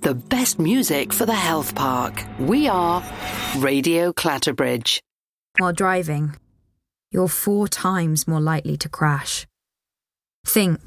the best music for the health park. We are Radio Clatterbridge. While driving, you're 4 times more likely to crash. Think